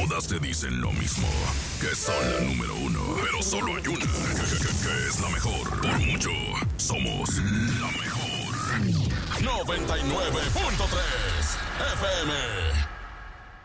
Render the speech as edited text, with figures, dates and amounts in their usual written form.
Todas te dicen lo mismo, que son la número uno. Pero solo hay una que es la mejor. Por mucho, somos la mejor. 99.3 FM.